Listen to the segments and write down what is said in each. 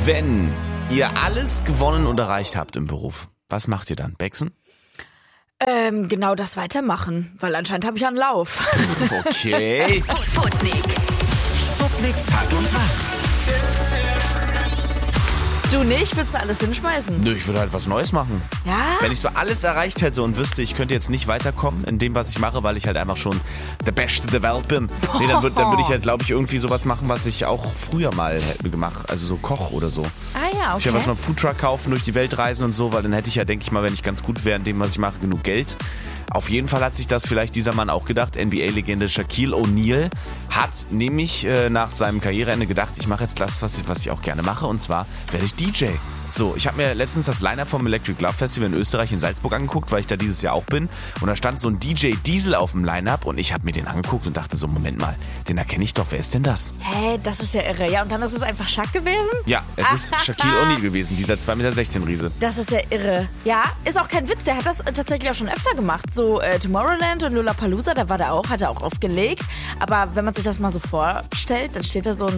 Wenn ihr alles gewonnen und erreicht habt im Beruf, was macht ihr dann? Bexen? Genau das weitermachen, weil anscheinend habe ich ja einen Lauf. Okay. Sputnik. Sputnik Tag und Tag. Du nicht? Würdest du alles hinschmeißen? Nö, ich würde halt was Neues machen. Ja? Wenn ich so alles erreicht hätte und wüsste, ich könnte jetzt nicht weiterkommen in dem, was ich mache, weil ich halt einfach schon der Beste der Welt bin. Nee, dann würd ich halt, glaube ich, irgendwie sowas machen, was ich auch früher mal hätte gemacht. Also so Koch oder so. Ah ja, okay. Ich würde was mal einen Foodtruck kaufen, durch die Welt reisen und so, weil dann hätte ich ja, denke ich mal, wenn ich ganz gut wäre in dem, was ich mache, genug Geld. Auf jeden Fall hat sich das vielleicht dieser Mann auch gedacht. NBA-Legende Shaquille O'Neal hat nämlich nach seinem Karriereende gedacht, ich mache jetzt das, was ich auch gerne mache, und zwar werde ich DJ. So, ich habe mir letztens das Line-Up vom Electric Love Festival in Österreich in Salzburg angeguckt, weil ich da dieses Jahr auch bin. Und da stand so ein DJ Diesel auf dem Line-Up und ich habe mir den angeguckt und dachte so, Moment mal, den erkenne ich doch, wer ist denn das? Hä, das ist ja irre. Ja, und dann ist es einfach Shaq gewesen? Ja, es ist Shaquille O'Neal gewesen, dieser 2,16 Meter Riese. Das ist ja irre. Ja, ist auch kein Witz, der hat das tatsächlich auch schon öfter gemacht. So Tomorrowland und Lollapalooza, da war der auch, hat er auch aufgelegt. Aber wenn man sich das mal so vorstellt, dann steht da so ein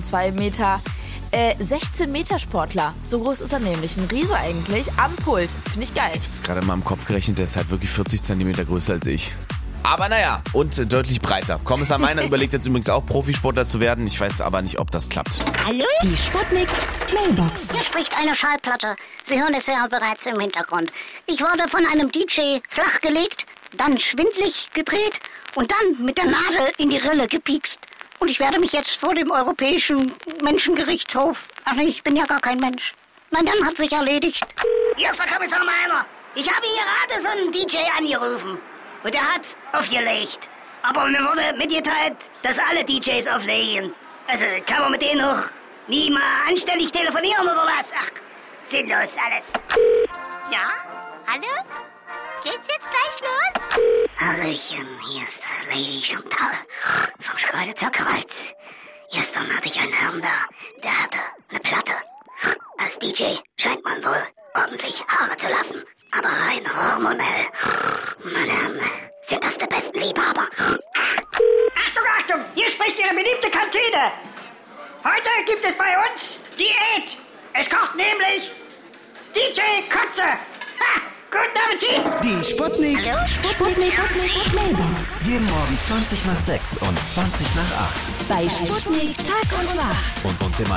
16 Meter Sportler. So groß ist er nämlich. Ein Riese eigentlich. Am Pult. Finde ich geil. Ich habe es gerade mal im Kopf gerechnet, der ist halt wirklich 40 Zentimeter größer als ich. Aber naja, und deutlich breiter. Kommissar Meiner überlegt jetzt übrigens auch, Profisportler zu werden. Ich weiß aber nicht, ob das klappt. Hallo? Die Sputnik Mailbox. Hier spricht eine Schallplatte. Sie hören es ja bereits im Hintergrund. Ich wurde von einem DJ flachgelegt, dann schwindlig gedreht und dann mit der Nadel in die Rille gepiekst. Und ich werde mich jetzt vor dem Europäischen Menschengerichtshof... Ach nee, ich bin ja gar kein Mensch. Nein, dann hat sich erledigt. Hier ist der Kommissar Meiner. Ich habe hier gerade so einen DJ angerufen. Und er hat aufgelegt. Aber mir wurde mitgeteilt, dass alle DJs auflegen. Also kann man mit denen noch nie mal anständig telefonieren oder was? Ach, sinnlos alles. Ja? Hallo? Geht's jetzt gleich los? Hallöchen, hier ist Lady Chantal vom Schkeuditzer Kreuz. Gestern hatte ich einen Herrn da, der hatte eine Platte. Als DJ scheint man wohl ordentlich Haare zu lassen. Aber rein hormonell. Meine Herren, sind das die besten Liebhaber. Achtung, Achtung, hier spricht Ihre beliebte Kantine. Heute gibt es bei uns Diät. Es kocht nämlich DJ Kotze. Ha! Guten Appetit! Die Sputnik. Hallo? Sputnik Mailbox. Jeden Morgen 20 nach 6 und 20 nach 8. Bei Sputnik Tag und Wach. Und uns im